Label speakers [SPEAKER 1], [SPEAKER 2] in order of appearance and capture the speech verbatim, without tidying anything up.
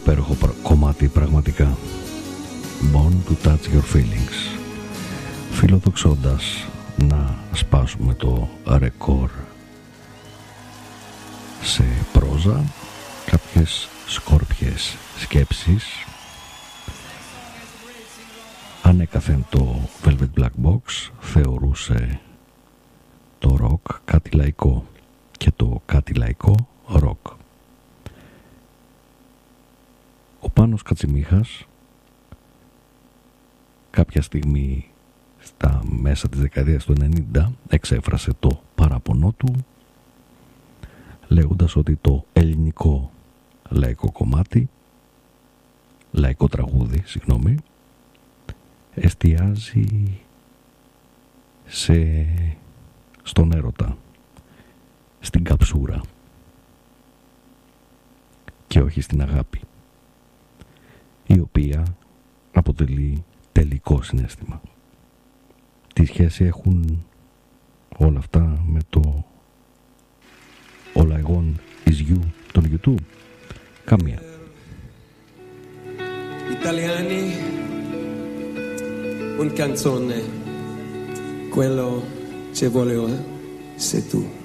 [SPEAKER 1] υπέροχο κομμάτι πραγματικά. Born to touch your feelings, φιλοδοξώντας να σπάσουμε το ρεκόρ σε πρόζα, κάποιες σκόρπιες σκέψεις. Ανέκαθεν το Velvet Black Box θεωρούσε το ροκ κάτι λαϊκό και το κάτι λαϊκό ροκ. Ο Πάνος Κατσιμίχας κάποια στιγμή στα μέσα της δεκαετίας του ενενήντα εξέφρασε το παράπονό του λέγοντας ότι το ελληνικό λαϊκό κομμάτι, λαϊκό τραγούδι, συγγνώμη, εστιάζει σε, στον έρωτα, στην καψούρα και όχι στην αγάπη, η οποία αποτελεί τελικό συναίσθημα. Τι σχέση έχουν όλα αυτά με το All I Want Is You των YouTube? Καμία.
[SPEAKER 2] Italiani, un canzone, quello che volevo sei tu.